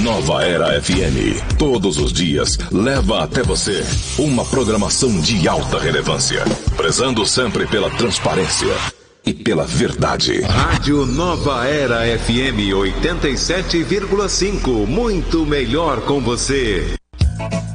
Nova Era FM, todos os dias, leva até você uma programação de alta relevância, prezando sempre pela transparência e pela verdade. Rádio Nova Era FM 87,5, muito melhor com você.